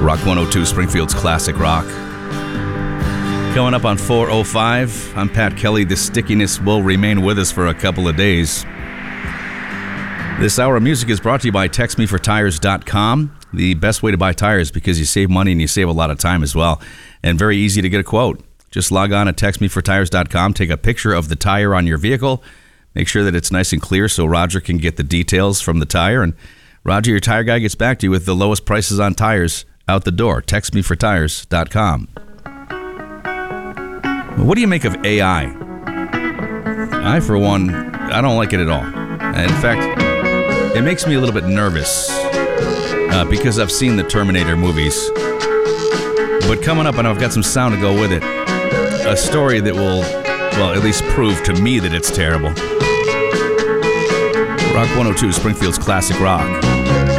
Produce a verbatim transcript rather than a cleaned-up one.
Rock one oh two, Springfield's Classic Rock. Coming up on four oh five, I'm Pat Kelly. The stickiness will remain with us for a couple of days. This hour of music is brought to you by text me for tires dot com. The best way to buy tires because you save money and you save a lot of time as well. And very easy to get a quote. Just log on to text me for tires dot com. Take a picture of the tire on your vehicle. Make sure that it's nice and clear so Roger can get the details from the tire. And Roger, your tire guy, gets back to you with the lowest prices on tires out the door. text me for tires dot com. What do you make of A I? I, for one, I don't like it at all. In fact, it makes me a little bit nervous uh, because I've seen the Terminator movies. But coming up, and I've got some sound to go with it, a story that will, well, at least prove to me that it's terrible. Rock one oh two, Springfield's Classic Rock.